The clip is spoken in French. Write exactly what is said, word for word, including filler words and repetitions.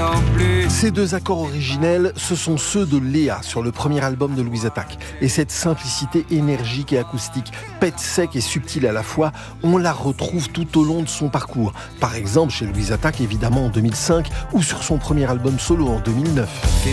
non plus. Ces deux accords originels, ce sont ceux de Léa sur le premier album de Louise Attaque. Et cette simplicité énergique et acoustique, pète sec et subtile à la fois, on la retrouve tout au long de son parcours. Par exemple chez Louise Attaque, évidemment en deux mille cinq, ou sur son premier album solo en deux mille neuf.